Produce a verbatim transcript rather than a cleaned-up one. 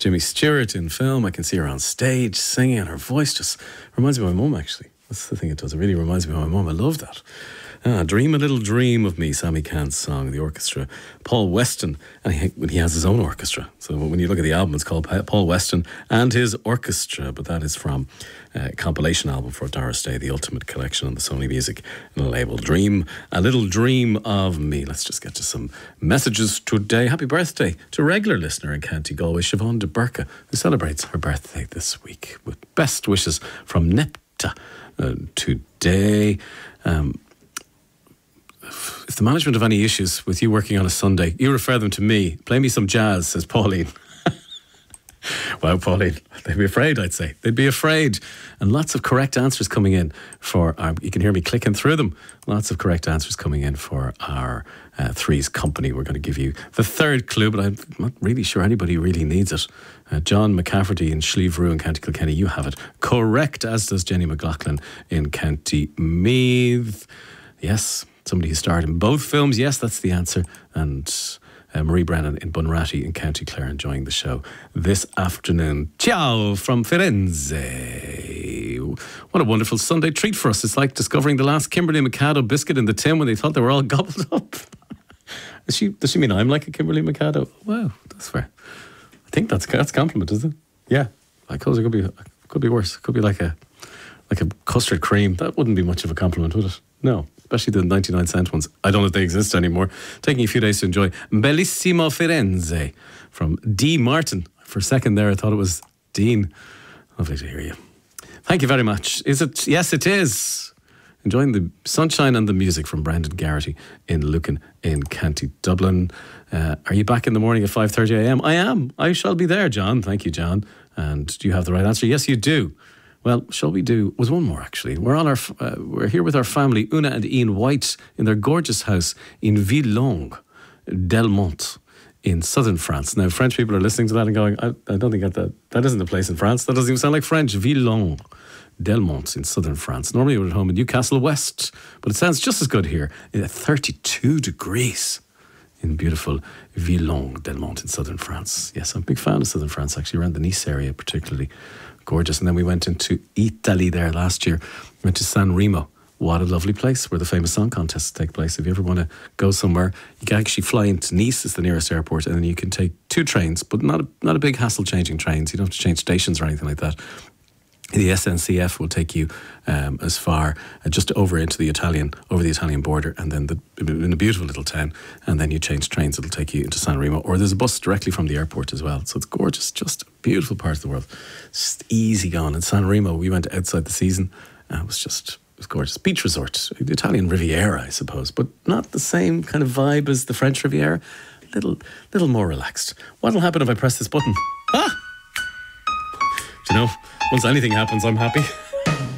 Jimmy Stewart in film. I can see her on stage singing, and her voice just reminds me of my mum, actually. That's the thing it does. It really reminds me of my mum. I love that. Ah, Dream a Little Dream of Me, Sammy Cahn's song, the orchestra. Paul Weston, and he, he has his own orchestra. So when you look at the album, it's called Paul Weston and his Orchestra, but that is from a compilation album for Doris Day, the Ultimate Collection on the Sony Music label. Dream a Little Dream of Me. Let's just get to some messages today. Happy birthday to a regular listener in County Galway, Siobhan de Burka, who celebrates her birthday this week, with best wishes from Nepta uh, today. Um, If the management have any issues with you working on a Sunday, you refer them to me. Play me some jazz, says Pauline. Wow, Pauline, they'd be afraid, I'd say. They'd be afraid. And lots of correct answers coming in for our, you can hear me clicking through them. Lots of correct answers coming in for our uh, Threes Company. We're going to give you the third clue, but I'm not really sure anybody really needs it. Uh, John McCafferty in Schlieve in County Kilkenny, you have it correct, as does Jenny McLaughlin in County Meath. Yes. Somebody who starred in both films. Yes, that's the answer. And uh, Marie Brennan in Bunratty in County Clare enjoying the show this afternoon. Ciao from Firenze. What a wonderful Sunday treat for us. It's like discovering the last Kimberly Mikado biscuit in the tin when they thought they were all gobbled up. Is she, does she mean I'm like a Kimberly Mikado? Wow, that's fair. I think that's that's a compliment, isn't it? Yeah. I suppose it could be, could be worse. It could be like a, like a custard cream. That wouldn't be much of a compliment, would it? No. Especially the ninety-nine cent ones. I don't know if they exist anymore. Taking a few days to enjoy Bellissimo Firenze from D. Martin. For a second there, I thought it was Dean. Lovely to hear you. Thank you very much. Is it? Yes, it is. Enjoying the sunshine and the music from Brendan Garrity in Lucan in County Dublin. Uh, are you back in the morning at five thirty a.m? I am. I shall be there, John. Thank you, John. And do you have the right answer? Yes, you do. Well, shall we do? Was one more actually. We're on our. Uh, we're here with our family, Una and Ian White, in their gorgeous house in Villongue, Delmonte, in southern France. Now, French people are listening to that and going, "I, I don't think that, that that isn't a place in France. That doesn't even sound like French." Villongue, Delmonte, in southern France. Normally, we're at home in Newcastle West, but it sounds just as good here at thirty-two degrees. In beautiful Villongue, Delmonte in southern France. Yes, I'm a big fan of southern France, actually, around the Nice area particularly. Gorgeous. And then we went into Italy there last year. We went to San Remo. What a lovely place where the famous song contests take place. If you ever want to go somewhere, you can actually fly into Nice, it's the nearest airport, and then you can take two trains, but not a, not a big hassle changing trains. You don't have to change stations or anything like that. The S N C F will take you um, as far, uh, just over into the Italian, over the Italian border, and then the, in a beautiful little town, and then you change trains, it'll take you into San Remo, or there's a bus directly from the airport as well. So it's gorgeous, just a beautiful part of the world. Just easy going. In San Remo, we went outside the season, and it was just, it was gorgeous. Beach resort, the Italian Riviera, I suppose, but not the same kind of vibe as the French Riviera. Little, little more relaxed. What'll happen if I press this button? Ah! Do you know, once anything happens, I'm happy.